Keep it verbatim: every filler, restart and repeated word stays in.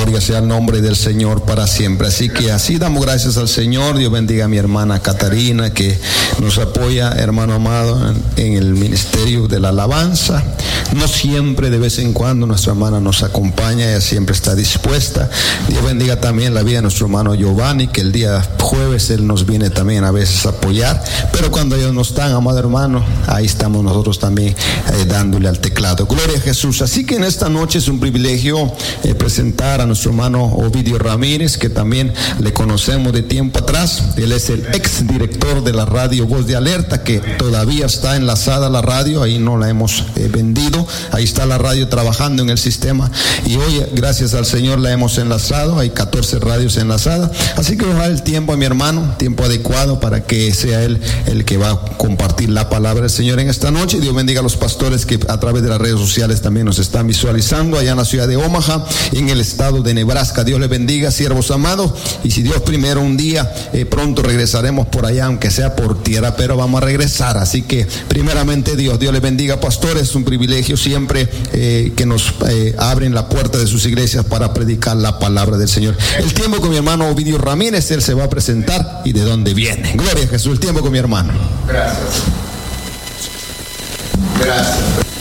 Gloria sea el nombre del Señor para siempre. Así que así damos gracias al Señor. Dios bendiga a mi hermana Catarina, que nos apoya, hermano amado, en, en el ministerio de la alabanza. No siempre, de vez en cuando, nuestra hermana nos acompaña, ella siempre está dispuesta. Dios bendiga también la vida de nuestro hermano Giovanni, que el día jueves él nos viene también a veces a apoyar, pero cuando ellos no están, amado hermano, ahí estamos nosotros también eh, dándole al teclado. Gloria a Jesús. Así que en esta noche es un privilegio eh, presentar a nuestro hermano Ovidio Ramírez, que también le conocemos de tiempo atrás. Él es el ex director de la radio Voz de Alerta, que todavía está enlazada a la radio, ahí no la hemos eh, vendido, ahí está la radio trabajando en el sistema, y hoy gracias al Señor la hemos enlazado, hay catorce radios enlazadas, así que ojalá el tiempo a mi hermano, tiempo adecuado para que sea él el que va a compartir la palabra del Señor en esta noche. Dios bendiga a los pastores que a través de las redes sociales también nos están visualizando allá en la ciudad de Omaha, en el estado de Nebraska. Dios les bendiga, siervos amados, y si Dios primero un día eh, pronto regresaremos por allá, aunque sea por tierra, pero vamos a regresar. Así que primeramente Dios, Dios les bendiga, pastores. Es un privilegio siempre eh, que nos eh, abren la puerta de sus iglesias para predicar la palabra del Señor. El tiempo con mi hermano Ovidio Ramírez, él se va a presentar y de dónde viene. Gloria a Jesús. El tiempo con mi hermano. Gracias. Gracias.